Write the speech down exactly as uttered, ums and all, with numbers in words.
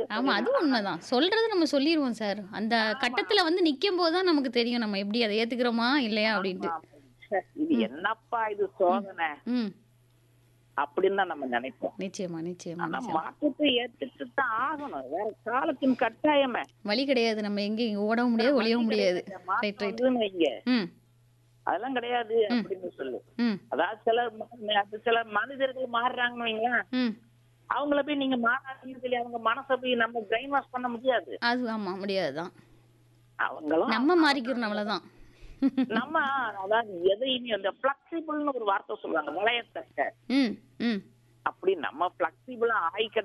ஆமா. அதுவும் சொல்லிடலாம். உண்மதான். சொல்றது நம்ம சொல்லிருவோம் சார். அந்த ஆமா. கட்டத்துல வந்து நிக்கும்போது தான் நமக்கு தெரியும். நம்ம எப்படி அத ஏத்துக்கிறோமா? இல்லையா? ஆமா. அப்படின்ட்டு. ச்சே! இது ம். என்னப்பா இது ம். சோதனை? ம். அப்படின்னு தான் நம்ம நினைப்போம். நிச்சயமா, நிச்சயமா, ஆனா நிச்சயமா. மாற்றத்தை ஏத்துட்டு தான் ஆகணும். வேற காலத்தின் கட்டாயமே. வழி கிடையாது. நம்ம எங்கேயும் ஓடவும் வேற முடியாது, வழி ஒளியவும் முடியாது. கிடையாது. ரைட், மாற்றம் ரைட். வந்ததுன்னு வைங்க. ம். அதெல்லாம் கிடையாது ம். அப்படின்னு சொல்லு. ம். அதாவது சில ம அது சில மனிதர்கள் மாறுறாங்கன்னு வைங்களேன், ம். அவங்கள போய் நீங்க மாறாதீங்கன்னு சொல்லி அவங்க மனச போய் நம்ம பிரெயின் வாஷ் பண்ண முடியாது. அது ஆமா. முடியாது தான். அவங்களும் நம்ம அவங்க மாறிக்கிறணும் அவங்க அவ்வளவுதான். நம்ம அதாவது எதையுமே அந்த ஃப்ளெக்சிபிள்னு ஒரு வார்த்தை சொல்லுவாங்க. வளையத்தக்க. ம். ம். அப்படி நம்ம ஃப்ளெக்சிபிளா ஆயிக்கிட